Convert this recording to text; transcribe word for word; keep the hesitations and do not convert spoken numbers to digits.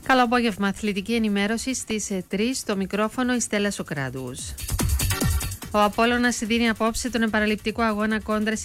Καλό απόγευμα. Αθλητική ενημέρωση στις τρεις. Στο μικρόφωνο η Στέλλα Σοκράτους. Ο Απόλλωνας δίνει απόψε τον επαραληπτικό αγώνα κόντρα